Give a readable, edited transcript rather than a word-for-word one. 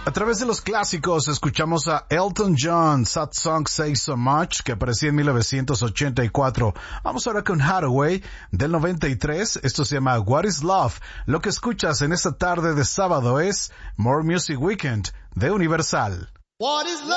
A través de los clásicos escuchamos a Elton John, Sad Song Say So Much, que aparecía en 1984. Vamos ahora con Hathaway, del 93. Esto se llama What is Love. Lo que escuchas en esta tarde de sábado es More Music Weekend, de Universal. What is love?